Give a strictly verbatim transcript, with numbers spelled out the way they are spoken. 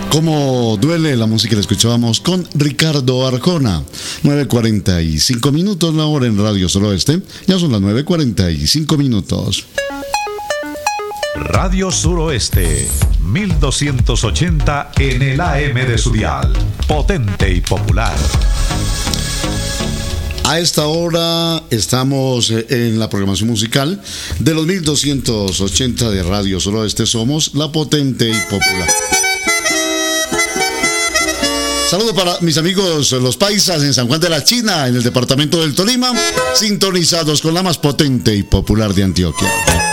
Cómo duele la música, la escuchábamos con Ricardo Arjona. nueve cuarenta y cinco minutos la hora en Radio Suroeste. Ya son las nueve cuarenta y cinco minutos. Radio Suroeste, mil doscientos ochenta en el A M de su dial. Potente y popular. A esta hora estamos en la programación musical de los mil doscientos ochenta de Radio Suroeste. Somos la potente y popular. Saludos para mis amigos los paisas en San Juan de la China, en el departamento del Tolima, sintonizados con la más potente y popular de Antioquia.